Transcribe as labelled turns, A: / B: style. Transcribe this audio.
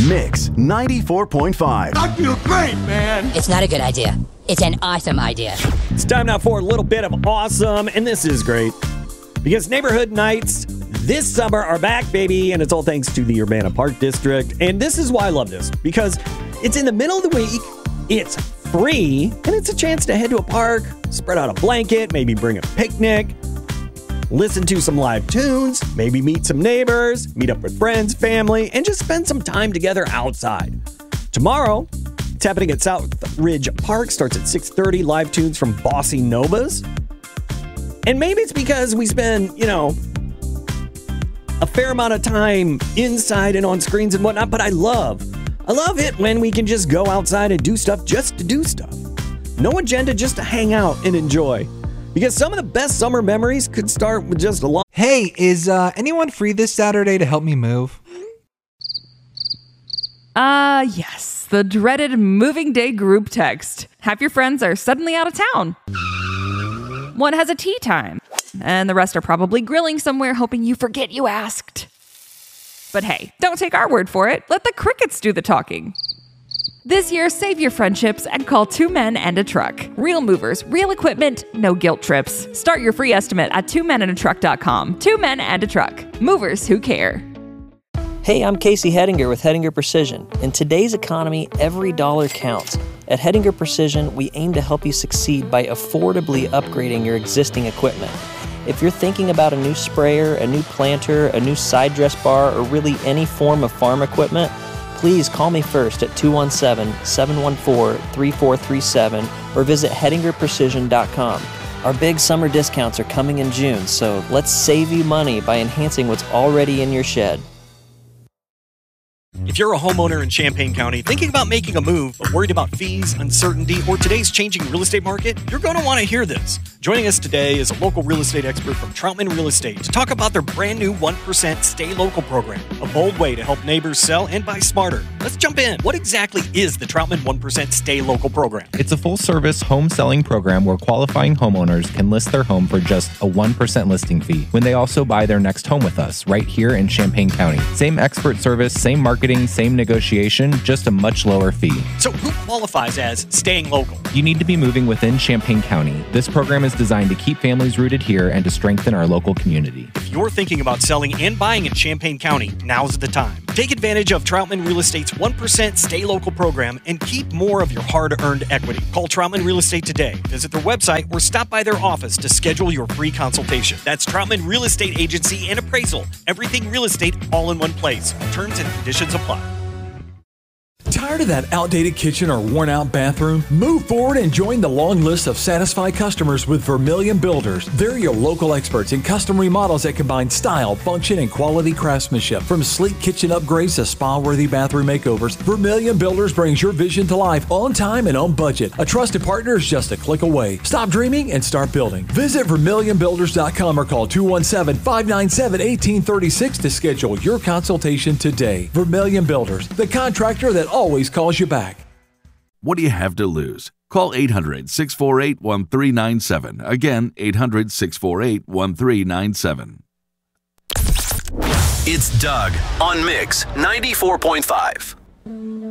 A: Mix 94.5.
B: I feel great, man.
C: It's not a good idea. It's an awesome idea.
D: It's time now for a little bit of awesome, and this is great because neighborhood nights this summer are back, baby, and it's all thanks to the Urbana Park District. And this is why I love this, because it's in the middle of the week, it's free, and it's a chance to head to a park, spread out a blanket, maybe bring a picnic, listen to some live tunes, maybe meet some neighbors, meet up with friends, family, and just spend some time together outside. Tomorrow, it's happening at South Ridge Park, starts at 6:30, live tunes from Bossy Novas. And maybe it's because we spend, a fair amount of time inside and on screens and whatnot, but I love it when we can just go outside and do stuff just to do stuff. No agenda, just to hang out and enjoy. Because some of the best summer memories could start with just a long...
E: Hey, is anyone free this Saturday to help me move?
F: Yes. The dreaded moving day group text. Half your friends are suddenly out of town. One has a tea time, and the rest are probably grilling somewhere hoping you forget you asked. But hey, don't take our word for it. Let the crickets do the talking. This year, save your friendships and call 2 Men and a Truck. Real movers, real equipment, no guilt trips. Start your free estimate at 2menandatruck.com. 2 Men and a Truck. Movers who care.
G: Hey, I'm Casey Hettinger with Hettinger Precision. In today's economy, every dollar counts. At Hettinger Precision, we aim to help you succeed by affordably upgrading your existing equipment. If you're thinking about a new sprayer, a new planter, a new side dress bar, or really any form of farm equipment, please call me first at 217-714-3437 or visit HettingerPrecision.com. Our big summer discounts are coming in June, so let's save you money by enhancing what's already in your shed.
D: If you're a homeowner in Champaign County thinking about making a move but worried about fees, uncertainty, or today's changing real estate market, you're going to want to hear this. Joining us today is a local real estate expert from Troutman Real Estate to talk about their brand new 1% Stay Local program, a bold way to help neighbors sell and buy smarter. Let's jump in. What exactly is the Troutman 1% Stay Local program?
H: It's a full-service home selling program where qualifying homeowners can list their home for just a 1% listing fee when they also buy their next home with us right here in Champaign County. Same expert service, same marketing, same negotiation, just a much lower fee.
D: So who qualifies as staying local?
H: You need to be moving within Champaign County. This program is designed to keep families rooted here and to strengthen our local community.
D: If you're thinking about selling and buying in Champaign County, now's the time. Take advantage of Troutman Real Estate's 1% Stay Local program and keep more of your hard-earned equity. Call Troutman Real Estate today. Visit their website or stop by their office to schedule your free consultation. That's Troutman Real Estate Agency and Appraisal. Everything real estate all in one place. Terms and conditions apply.
I: Tired of that outdated kitchen or worn-out bathroom? Move forward and join the long list of satisfied customers with Vermilion Builders. They're your local experts in custom remodels that combine style, function, and quality craftsmanship. From sleek kitchen upgrades to spa-worthy bathroom makeovers, Vermilion Builders brings your vision to life on time and on budget. A trusted partner is just a click away. Stop dreaming and start building. Visit VermilionBuilders.com or call 217-597-1836 to schedule your consultation today. Vermilion Builders, the contractor that always calls you back.
J: What do you have to lose? Call 800-648-1397. Again, 800-648-1397.
A: It's Doug on Mix 94.5.